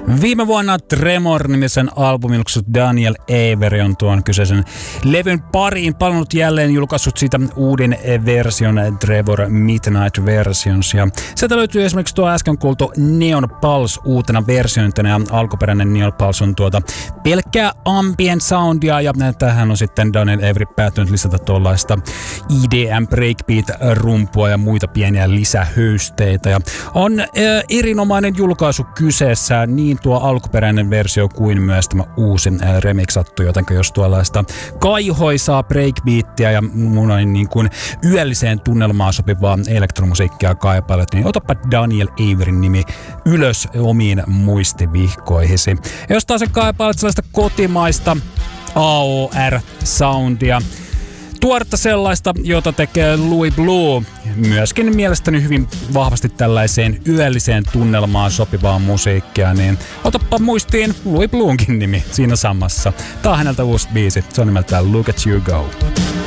Viime vuonna Tremor-nimisen albumin Daniel Avery on tuon kyseisen levyn pariin palannut jälleen, julkaissut siitä uuden version, Trevor Midnight Versions. Ja sieltä löytyy esimerkiksi tuo äsken kuultu Neon Pulse uutena versiointena, ja alkuperäinen Neon Pulse on pelkkää ambient soundia, ja tähän on sitten Daniel Avery päätynyt lisätä tuollaista EDM breakbeat-rumpua ja muita pieniä lisähöysteitä. Ja on erinomainen julkaisu kyseessä, niin tuo alkuperäinen versio kuin myös tämä uusi remixattu, jotenka jos tuollaista kaihoisaa breakbeattia ja munoin niin kuin yölliseen tunnelmaan sopivaa elektromusiikkia kaipailet, niin otapa Daniel Averyn nimi ylös omiin muistivihkoihisi. Ja jos taas kaipailet sellaista kotimaista AOR-soundia, tuoretta sellaista, jota tekee Louis Blue, myöskin mielestäni hyvin vahvasti tällaiseen yölliseen tunnelmaan sopivaa musiikkia, niin otapa muistiin Louis Bluenkin nimi siinä samassa. Tää on häneltä uusi biisi, se on nimeltään Look at You Go.